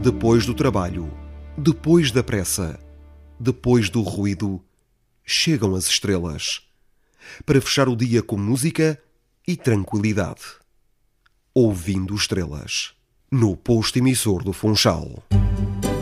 Depois do trabalho, depois da pressa, depois do ruído, chegam as estrelas, para fechar o dia com música e tranquilidade. Ouvindo Estrelas, no posto emissor do Funchal.